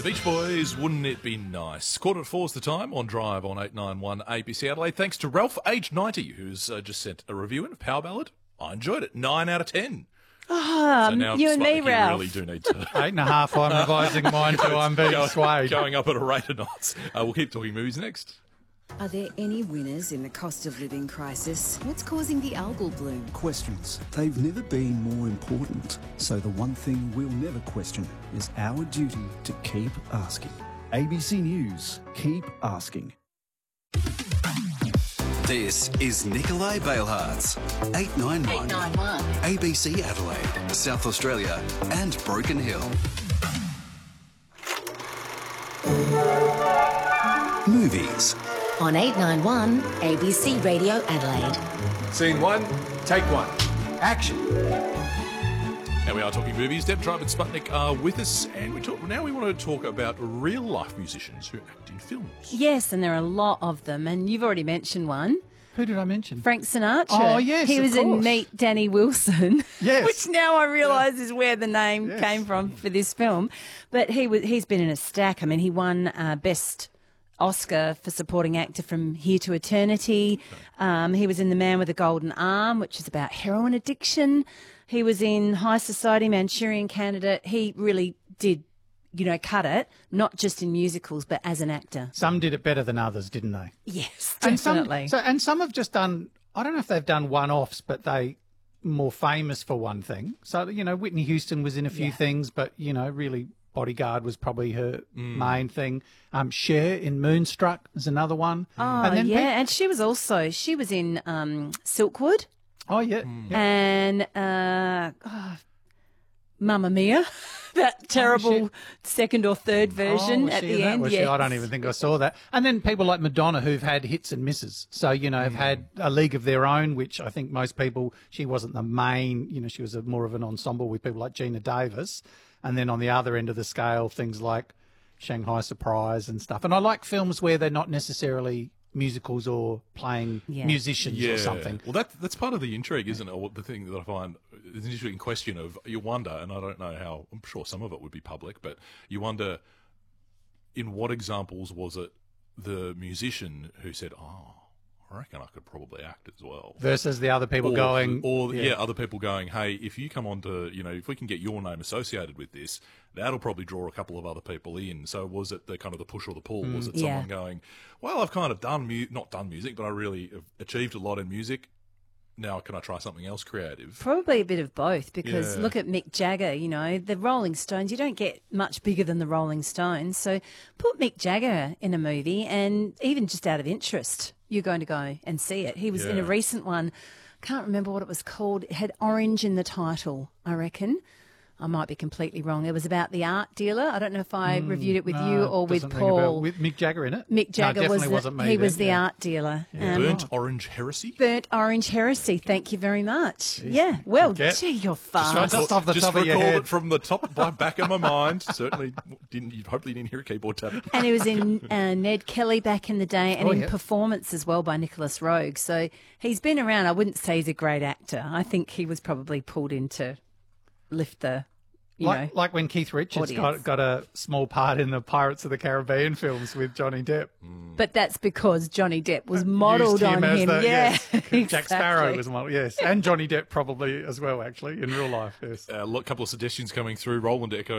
Beach Boys, wouldn't it be nice? 4:15 the time on Drive on 891 ABC Adelaide. Thanks to Ralph, age 90, who's just sent a review in of Power Ballad. I enjoyed it. 9 out of 10. So now, you and me, Sputnik, Ralph. You really do need to... 8.5, I'm revising mine too. I'm being swayed. Going up at a rate of knots. We'll keep talking movies next. Are there any winners in the cost of living crisis? What's causing the algal bloom? Questions. They've never been more important. So the one thing we'll never question is our duty to keep asking. ABC News. Keep asking. This is Nikolai Balehart's 891 ABC Adelaide, South Australia and Broken Hill. Movies. On 891 ABC Radio Adelaide. Scene 1, take 1. Action. Now we are talking movies. Deb Tribe and Sputnik are with us, and now we want to talk about real-life musicians who act in films. Yes, and there are a lot of them, and you've already mentioned one. Who did I mention? Frank Sinatra. Oh, yes, he of was in course. Meet Danny Wilson, Yes. which now I realise is where the name Yes. came from for this film. But he's been in a stack. I mean, he won Best Oscar for supporting actor from Here to Eternity. He was in The Man with the Golden Arm, which is about heroin addiction. He was in High Society, Manchurian Candidate. He really did, cut it, not just in musicals, but as an actor. Some did it better than others, didn't they? Yes, And definitely. some have just done, I don't know if they've done one-offs, but they more famous for one thing. So, Whitney Houston was in a few things, but, really Bodyguard was probably her main thing. Cher in Moonstruck is another one. Oh, and then and she was in Silkwood. Oh, yeah. yeah. And Mamma Mia, that terrible second or third version was at she in the that? end. Was she? Yes. I don't even think I saw that. And then people like Madonna who've had hits and misses. So, have had a league of their own, which I think most people, she wasn't the main, she was more of an ensemble with people like Gina Davis. And then on the other end of the scale, things like Shanghai Surprise and stuff. And I like films where they're not necessarily musicals or playing musicians or something. Well, that's part of the intrigue, isn't it? Or the thing that I find is an interesting question of, you wonder, and I don't know how, I'm sure some of it would be public, but you wonder, in what examples was it the musician who said, I reckon I could probably act as well. Versus the other people other people going, hey, if you come on to, if we can get your name associated with this, that'll probably draw a couple of other people in. So was it the kind of the push or the pull? Was it someone going, well, I've kind of not done music, but I really have achieved a lot in music. Now can I try something else creative? Probably a bit of both, because look at Mick Jagger, the Rolling Stones, you don't get much bigger than the Rolling Stones. So put Mick Jagger in a movie, and even just out of interest, you're going to go and see it. He was in a recent one, can't remember what it was called. It had orange in the title, I reckon. I might be completely wrong. It was about the art dealer. I don't know if I reviewed it with you or with Paul. With Mick Jagger in it? Mick Jagger wasn't me. He was the art dealer. Burnt Orange Heresy? Burnt Orange Heresy. Thank you very much. Yeah. Well, gee, you're fast. Just off the Just top of your recalled head. it from the top back of my mind. Certainly hopefully didn't hear a keyboard tapping. And he was in Ned Kelly back in the day, and in Performance as well by Nicholas Roeg. So he's been around. I wouldn't say he's a great actor. I think he was probably pulled in to lift the... Like when Keith Richards got a small part in the Pirates of the Caribbean films with Johnny Depp. But that's because Johnny Depp was modelled on him. Exactly. Jack Sparrow was modelled, yes. And Johnny Depp probably as well, actually, in real life, yes. A couple of suggestions coming through. Roland Echo